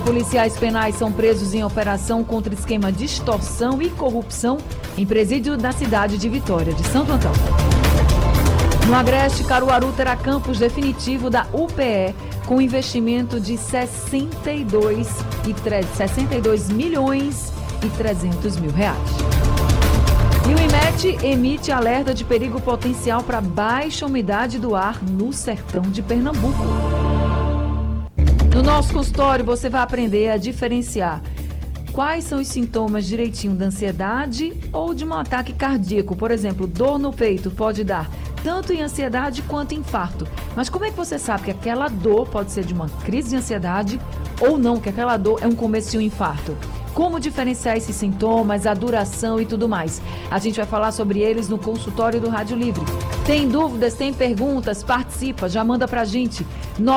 Policiais penais são presos em operação contra esquema de extorsão e corrupção em presídio da cidade de Vitória de Santo Antão. No Agreste, Caruaru terá campus definitivo da UPE com investimento de 62 milhões e 300 mil reais. E o IMET emite alerta de perigo potencial para baixa umidade do ar no sertão de Pernambuco. No nosso consultório, você vai aprender a diferenciar quais são os sintomas direitinho da ansiedade ou de um ataque cardíaco. Por exemplo, dor no peito pode dar tanto em ansiedade quanto em infarto. Mas como é que você sabe que aquela dor pode ser de uma crise de ansiedade ou não, que aquela dor é um começo de um infarto? Como diferenciar esses sintomas, a duração e tudo mais? A gente vai falar sobre eles no consultório do Rádio Livre. Tem dúvidas, tem perguntas? Participa, já manda pra gente.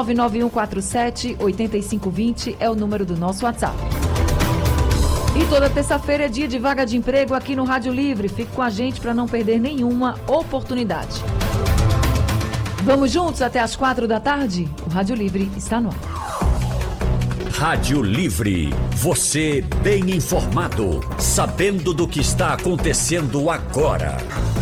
99147-8520 é o número do nosso WhatsApp. E toda terça-feira é dia de vaga de emprego aqui no Rádio Livre. Fique com a gente para não perder nenhuma oportunidade. Vamos juntos até às 4 da tarde? O Rádio Livre está no ar. Rádio Livre, você bem informado, sabendo do que está acontecendo agora.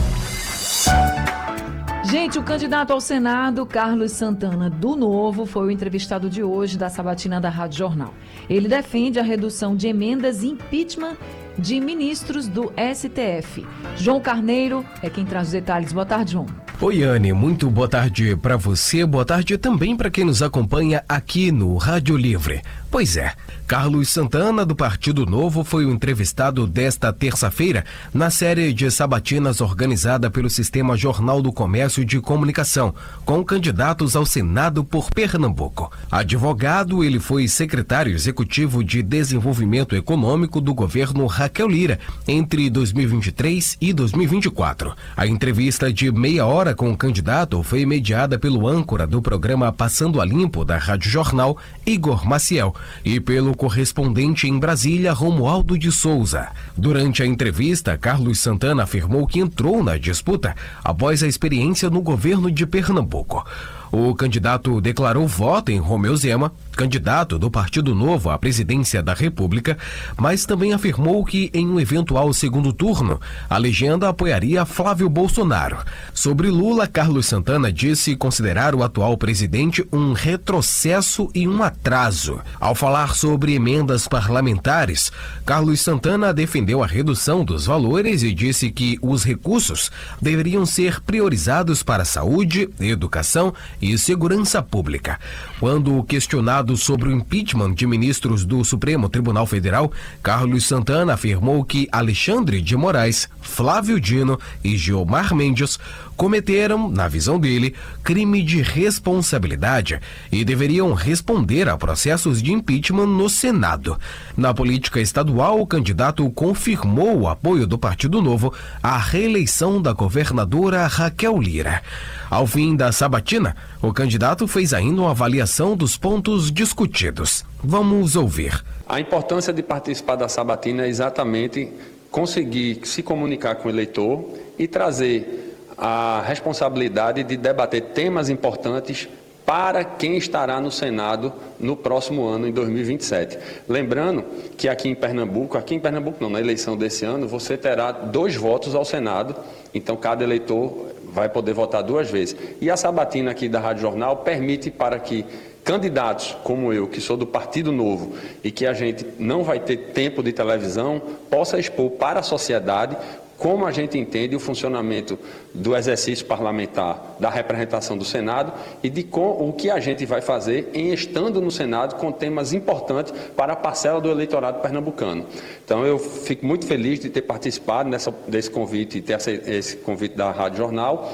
Gente, o candidato ao Senado, Carlos Santana, do Novo, foi o entrevistado de hoje da sabatina da Rádio Jornal. Ele defende a redução de emendas e impeachment de ministros do STF. João Carneiro é quem traz os detalhes. Boa tarde, João. Oi, Anne, muito boa tarde para você, boa tarde também para quem nos acompanha aqui no Rádio Livre. Pois é, Carlos Santana, do Partido Novo, foi o entrevistado desta terça-feira na série de sabatinas organizada pelo Sistema Jornal do Comércio de Comunicação, com candidatos ao Senado por Pernambuco. Advogado, ele foi secretário executivo de Desenvolvimento Econômico do governo Raquel Lira entre 2023 e 2024. A entrevista de meia hora com o candidato foi mediada pelo âncora do programa Passando a Limpo da Rádio Jornal, Igor Maciel, e pelo correspondente em Brasília, Romualdo de Souza. Durante a entrevista, Carlos Santana afirmou que entrou na disputa após a experiência no governo de Pernambuco. O candidato declarou voto em Romeu Zema, candidato do Partido Novo à presidência da República, mas também afirmou que em um eventual segundo turno, a legenda apoiaria Flávio Bolsonaro. Sobre Lula, Carlos Santana disse considerar o atual presidente um retrocesso e um atraso. Ao falar sobre emendas parlamentares, Carlos Santana defendeu a redução dos valores e disse que os recursos deveriam ser priorizados para saúde, educação e segurança pública. Quando questionado sobre o impeachment de ministros do Supremo Tribunal Federal, Carlos Santana afirmou que Alexandre de Moraes, Flávio Dino e Gilmar Mendes cometeram, na visão dele, crime de responsabilidade e deveriam responder a processos de impeachment no Senado. Na política estadual, o candidato confirmou o apoio do Partido Novo à reeleição da governadora Raquel Lira. Ao fim da sabatina, o candidato fez ainda uma avaliação dos pontos discutidos. Vamos ouvir. A importância de participar da sabatina é exatamente conseguir se comunicar com o eleitor e trazer a responsabilidade de debater temas importantes para quem estará no Senado no próximo ano, em 2027. Lembrando que aqui em Pernambuco não, na eleição desse ano, você terá 2 votos ao Senado, então cada eleitor vai poder votar 2 vezes. E a sabatina aqui da Rádio Jornal permite para que candidatos como eu, que sou do Partido Novo e que a gente não vai ter tempo de televisão, possa expor para a sociedade como a gente entende o funcionamento do exercício parlamentar, da representação do Senado e de o que a gente vai fazer em estando no Senado com temas importantes para a parcela do eleitorado pernambucano. Então eu fico muito feliz de ter participado desse convite, ter esse convite da Rádio Jornal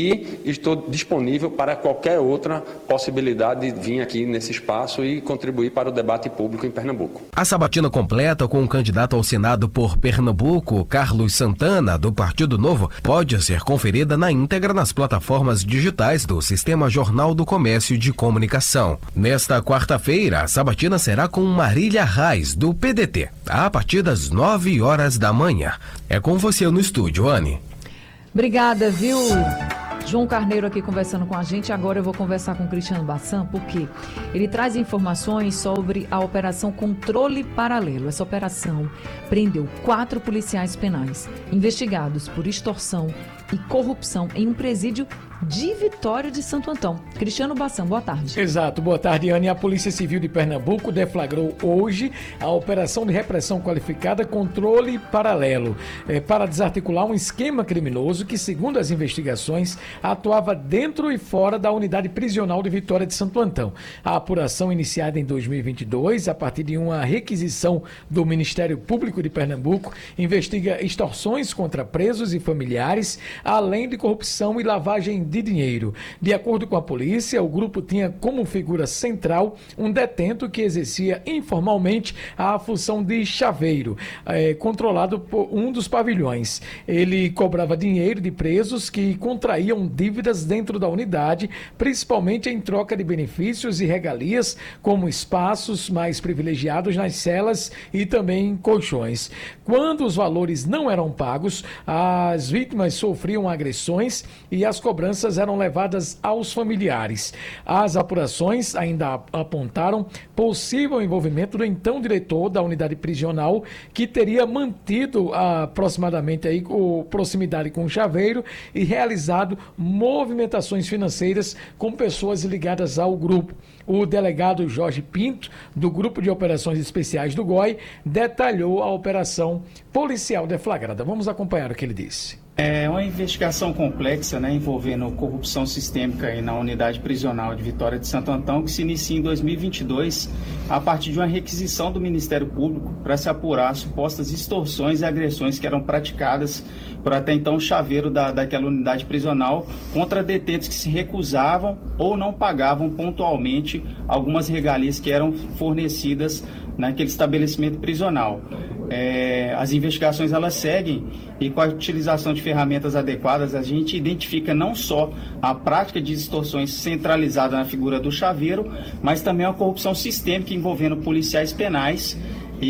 e estou disponível para qualquer outra possibilidade de vir aqui nesse espaço e contribuir para o debate público em Pernambuco. A sabatina completa com o candidato ao Senado por Pernambuco, Carlos Santana, do Partido Novo, pode ser conferida na íntegra nas plataformas digitais do Sistema Jornal do Comércio de Comunicação. Nesta quarta-feira, a sabatina será com Marília Reis, do PDT, a partir das 9 horas da manhã. É com você no estúdio, Anne. Obrigada, viu, João Carneiro aqui conversando com a gente. Agora eu vou conversar com o Cristiano Bassan, porque ele traz informações sobre a Operação Controle Paralelo. Essa operação prendeu 4 policiais penais investigados por extorsão e corrupção em um presídio de Vitória de Santo Antão. Cristiano Bassan, boa tarde. Exato, boa tarde, Anne. A Polícia Civil de Pernambuco deflagrou hoje a Operação de Repressão Qualificada Controle Paralelo, para desarticular um esquema criminoso que, segundo as investigações, atuava dentro e fora da unidade prisional de Vitória de Santo Antão. A apuração, iniciada em 2022, a partir de uma requisição do Ministério Público de Pernambuco, investiga extorsões contra presos e familiares, além de corrupção e lavagem de dinheiro. De acordo com a polícia, o grupo tinha como figura central um detento que exercia informalmente a função de chaveiro, controlado por um dos pavilhões. Ele cobrava dinheiro de presos que contraíam dívidas dentro da unidade, principalmente em troca de benefícios e regalias, como espaços mais privilegiados nas celas e também colchões. Quando os valores não eram pagos, as vítimas sofriam agressões e as cobranças eram levadas aos familiares. As apurações ainda apontaram possível envolvimento do então diretor da unidade prisional, que teria mantido aproximadamente proximidade com o chaveiro e realizado movimentações financeiras com pessoas ligadas ao grupo. O delegado Jorge Pinto, do Grupo de Operações Especiais do GOI, detalhou a operação policial deflagrada. Vamos acompanhar o que ele disse. É uma investigação complexa, envolvendo corrupção sistêmica aí na unidade prisional de Vitória de Santo Antão, que se inicia em 2022, a partir de uma requisição do Ministério Público para se apurar supostas extorsões e agressões que eram praticadas por até então o chaveiro daquela unidade prisional contra detentos que se recusavam ou não pagavam pontualmente algumas regalias que eram fornecidas naquele estabelecimento prisional. As investigações elas seguem e com a utilização de ferramentas adequadas a gente identifica não só a prática de extorsões centralizada na figura do chaveiro, mas também a corrupção sistêmica envolvendo policiais penais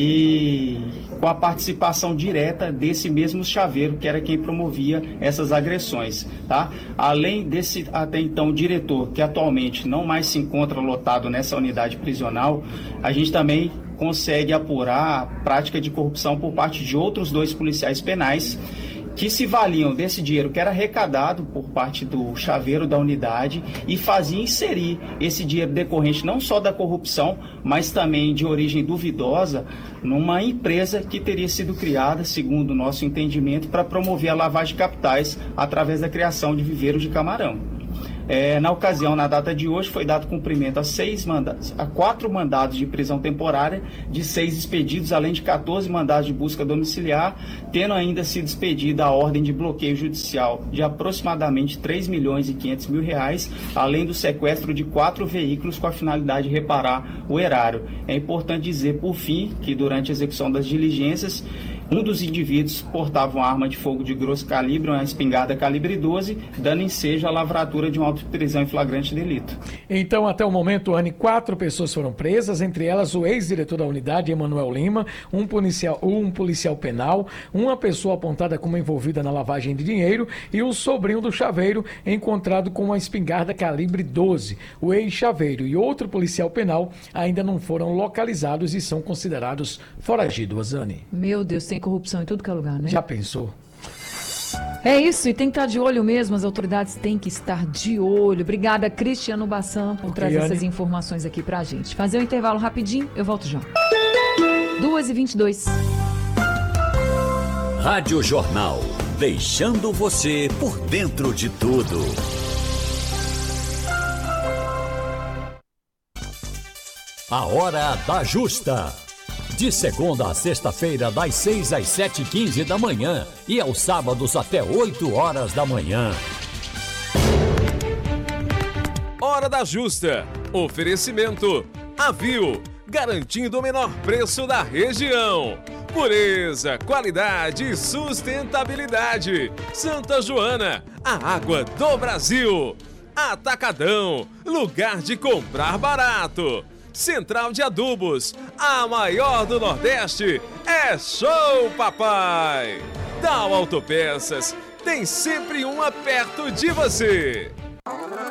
e com a participação direta desse mesmo chaveiro, que era quem promovia essas agressões, tá? Além desse até então diretor, que atualmente não mais se encontra lotado nessa unidade prisional, a gente também consegue apurar a prática de corrupção por parte de outros 2 policiais penais que se valiam desse dinheiro que era arrecadado por parte do chaveiro da unidade e faziam inserir esse dinheiro decorrente não só da corrupção, mas também de origem duvidosa, numa empresa que teria sido criada, segundo o nosso entendimento, para promover a lavagem de capitais através da criação de viveiros de camarão. Na ocasião, na data de hoje, foi dado cumprimento a 4 mandados de prisão temporária, de 6 expedidos, além de 14 mandados de busca domiciliar, tendo ainda sido expedida a ordem de bloqueio judicial de aproximadamente R$3.500.000, além do sequestro de 4 veículos com a finalidade de reparar o erário. É importante dizer, por fim, que durante a execução das diligências, um dos indivíduos portava uma arma de fogo de grosso calibre, uma espingarda calibre 12, dando ensejo à lavratura de uma auto-prisão em flagrante delito. Então, até o momento, Anne, 4 pessoas foram presas, entre elas o ex-diretor da unidade, Emanuel Lima, um policial penal, uma pessoa apontada como envolvida na lavagem de dinheiro e o sobrinho do chaveiro, encontrado com uma espingarda calibre 12. O ex-chaveiro e outro policial penal ainda não foram localizados e são considerados foragidos, Anne. Meu Deus, tem corrupção em tudo que é lugar, né? Já pensou? É isso, e tem que estar de olho mesmo, as autoridades têm que estar de olho. Obrigada, Cristiano Bassan, por trazer essas informações aqui pra gente. Fazer um intervalo rapidinho, eu volto já. 2h22. Rádio Jornal, deixando você por dentro de tudo. A Hora da Justa. De segunda a sexta-feira, das 6 às 7h15 da manhã e aos sábados até 8 horas da manhã. Hora da Justa. Oferecimento Avil, garantindo o menor preço da região. Pureza, qualidade e sustentabilidade. Santa Joana, a água do Brasil. Atacadão, lugar de comprar barato. Central de Adubos, a maior do Nordeste, é Show Papai. Dal Autopeças, tem sempre uma perto de você.